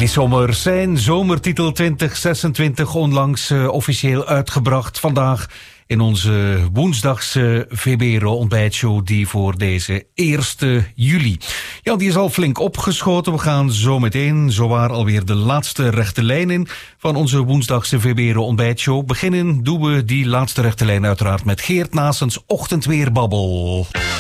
Willy Sommer, zijn zomertitel 2026 onlangs officieel uitgebracht. Vandaag in onze woensdagse VBRO ontbijtshow, die voor deze 1 juli. Ja, die is al flink opgeschoten. We gaan zo meteen zowaar alweer de laatste rechte lijn in van onze woensdagse VBRO ontbijtshow. Beginnen doen we die laatste rechte lijn uiteraard met Geert Naessens ochtendweerbabbel.